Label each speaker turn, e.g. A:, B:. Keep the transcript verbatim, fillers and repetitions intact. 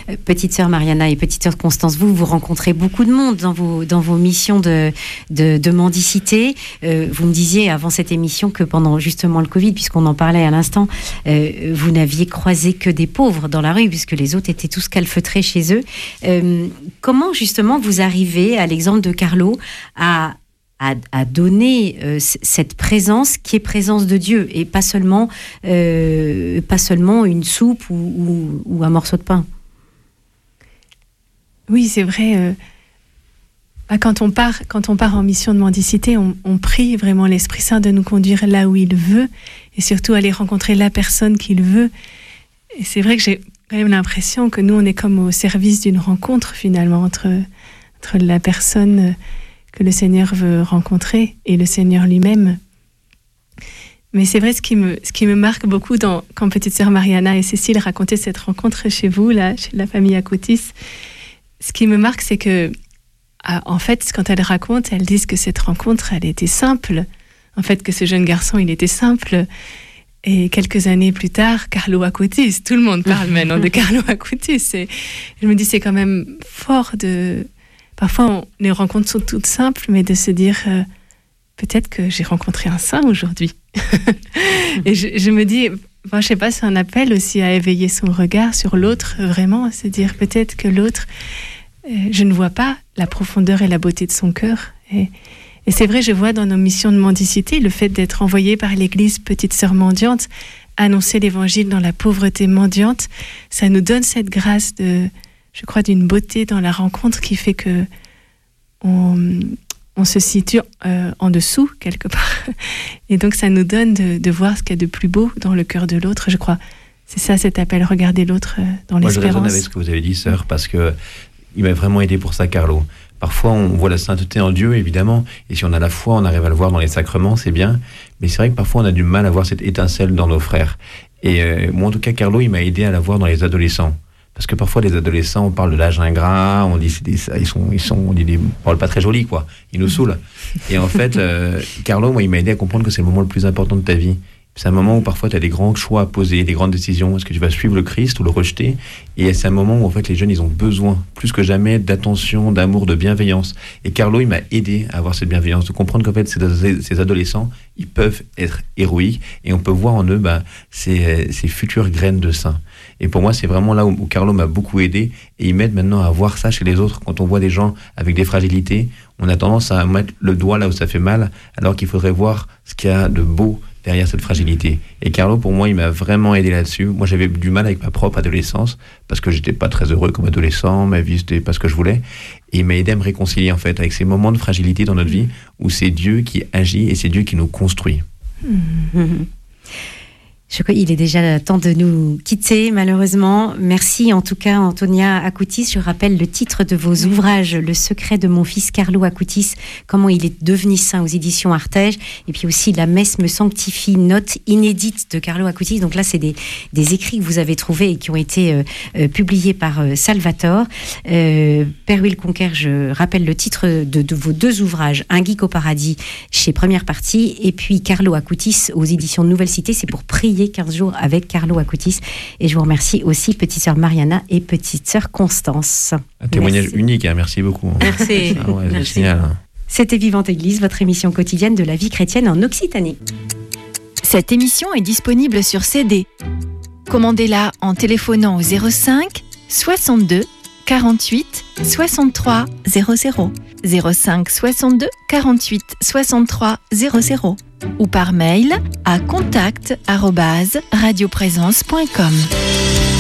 A: Petite sœur Mariana et petite sœur Constance, vous, vous rencontrez beaucoup de monde dans vos, dans vos missions de, de, de mendicité. Euh, vous me disiez avant cette émission que pendant justement le Covid, puisqu'on en parlait à l'instant, euh, vous n'aviez croisé que des pauvres dans la rue, puisque les autres étaient tous calfeutrés chez eux. Euh, comment justement vous arrivez, à l'exemple de Carlo, à, à, à donner euh, cette présence qui est présence de Dieu, et pas seulement, euh, pas seulement une soupe ou, ou, ou un morceau de pain?
B: Oui, c'est vrai. Euh, quand on part, quand on part en mission de mendicité, on, on prie vraiment l'Esprit Saint de nous conduire là où il veut, et surtout aller rencontrer la personne qu'il veut. Et c'est vrai que j'ai quand même l'impression que nous, on est comme au service d'une rencontre finalement entre, entre la personne que le Seigneur veut rencontrer et le Seigneur lui-même. Mais c'est vrai, ce qui me, ce qui me marque beaucoup dans, quand petite sœur Mariana et Cécile racontaient cette rencontre chez vous, là, chez la famille Acutis, ce qui me marque, c'est que, en fait, quand elles racontent, elles disent que cette rencontre, elle était simple. En fait, que ce jeune garçon, il était simple. Et quelques années plus tard, Carlo Acutis, tout le monde parle maintenant de Carlo Acutis. Et je me dis, c'est quand même fort de... Parfois, on, les rencontres sont toutes simples, mais de se dire, euh, peut-être que j'ai rencontré un saint aujourd'hui. Et je, je me dis, enfin, je sais pas, c'est un appel aussi à éveiller son regard sur l'autre, vraiment, à se dire peut-être que l'autre, euh, je ne vois pas la profondeur et la beauté de son cœur. Et, et c'est vrai, je vois dans nos missions de mendicité le fait d'être envoyé par l'Église Petite Sœur Mendiante, annoncer l'Évangile dans la pauvreté mendiante, ça nous donne cette grâce de, je crois, d'une beauté dans la rencontre qui fait que on, on se situe euh, en dessous quelque part. Et donc ça nous donne de, de voir ce qu'il y a de plus beau dans le cœur de l'autre, je crois. C'est ça, cet appel, regarder l'autre euh, dans
C: Moi,
B: l'espérance.
C: Moi, je résonne avec ce que vous avez dit, sœur, parce que il m'a vraiment aidé pour ça, Carlo. Parfois, on voit la sainteté en Dieu, évidemment, et si on a la foi, on arrive à le voir dans les sacrements, c'est bien, mais c'est vrai que parfois, on a du mal à voir cette étincelle dans nos frères. Et euh, moi, en tout cas, Carlo, il m'a aidé à la voir dans les adolescents. Parce que parfois, les adolescents, on parle de l'âge ingrat, on dit, c'est des, ils sont, ils sont, on dit des paroles pas très jolies, quoi. Ils nous saoulent. Et en fait, euh, Carlo, moi, il m'a aidé à comprendre que c'est le moment le plus important de ta vie. C'est un moment où parfois tu as des grands choix à poser, des grandes décisions. Est-ce que tu vas suivre le Christ ou le rejeter? Et c'est un moment où en fait les jeunes, ils ont besoin plus que jamais d'attention, d'amour, de bienveillance. Et Carlo, il m'a aidé à avoir cette bienveillance, de comprendre qu'en fait ces, ces adolescents, ils peuvent être héroïques et on peut voir en eux bah, ces, ces futures graines de saints. Et pour moi, c'est vraiment là où, où Carlo m'a beaucoup aidé et il m'aide maintenant à voir ça chez les autres. Quand on voit des gens avec des fragilités, on a tendance à mettre le doigt là où ça fait mal, alors qu'il faudrait voir ce qu'il y a de beau derrière cette fragilité. Et Carlo, pour moi, il m'a vraiment aidé là-dessus. Moi, j'avais du mal avec ma propre adolescence, parce que j'étais pas très heureux comme adolescent, ma vie, c'était pas ce que je voulais. Et il m'a aidé à me réconcilier, en fait, avec ces moments de fragilité dans notre vie, où c'est Dieu qui agit et c'est Dieu qui nous construit.
A: Mmh. Je crois qu'il est déjà temps de nous quitter, malheureusement. Merci en tout cas, Antonia Acutis. Je rappelle le titre de vos ouvrages, Le secret de mon fils Carlo Acutis, comment il est devenu saint aux éditions Artege, et puis aussi La messe me sanctifie, note inédite de Carlo Acutis. Donc là, c'est des, des écrits que vous avez trouvés et qui ont été euh, euh, publiés par euh, Salvatore. Euh, Père Will Conquer, je rappelle le titre de, de vos deux ouvrages, Un geek au paradis chez Première Partie, et puis Carlo Acutis aux éditions Nouvelle Cité. C'est pour prier quinze jours avec Carlo Acutis. Et je vous remercie aussi, petite sœur Mariana et petite sœur Constance.
C: Un témoignage merci. Unique, hein, merci beaucoup.
A: Merci.
C: Ah ouais,
A: merci.
C: C'est génial. Hein.
A: C'était Vivante Église, votre émission quotidienne de la vie chrétienne en Occitanie.
D: Cette émission est disponible sur C D. Commandez-la en téléphonant au zéro cinq soixante-deux quarante-huit soixante-trois zéro zéro, zéro cinq soixante-deux quarante-huit soixante-trois zéro zéro ou par mail à contact arobase radioprésence point com.